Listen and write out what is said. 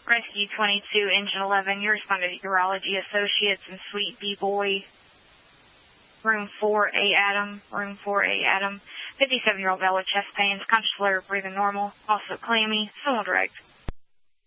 Rescue 22, Engine 11, you responded to Urology Associates and Suite B-Boy. Room 4A Adam. 57-year-old male with chest pains, conscious, flare, breathing normal, also clammy, stool direct.